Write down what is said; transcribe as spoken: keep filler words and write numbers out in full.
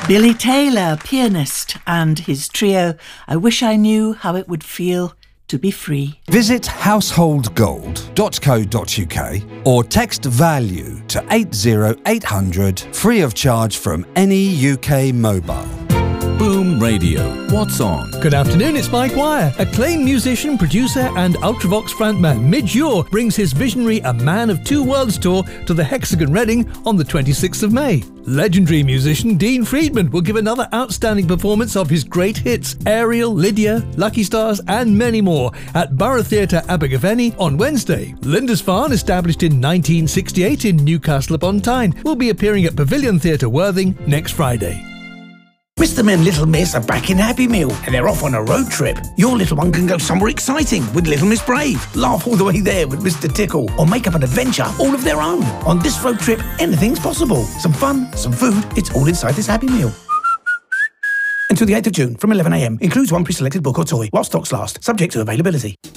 Billy Taylor, pianist, and his trio, I Wish I Knew How It Would Feel to Be Free. Visit household gold dot co dot uk or text VALUE to eight zero eight hundred, free of charge from any U K mobile. Boom Radio. What's on? Good afternoon, it's Mike Wire. Acclaimed musician, producer and Ultravox frontman Midge Ure brings his visionary A Man of Two Worlds tour to the Hexagon Reading on the twenty-sixth of May. Legendary musician Dean Friedman will give another outstanding performance of his great hits Ariel, Lydia, Lucky Stars and many more at Borough Theatre, Abergavenny on Wednesday. Lindisfarne, established in nineteen sixty-eight in Newcastle upon Tyne, will be appearing at Pavilion Theatre Worthing next Friday. Mister Men Little Miss are back in Happy Meal and they're off on a road trip. Your little one can go somewhere exciting with Little Miss Brave, laugh all the way there with Mister Tickle, or make up an adventure all of their own. On this road trip, anything's possible. Some fun, some food, it's all inside this Happy Meal. Until the eighth of June from eleven a m. Includes one pre-selected book or toy while stocks last, subject to availability.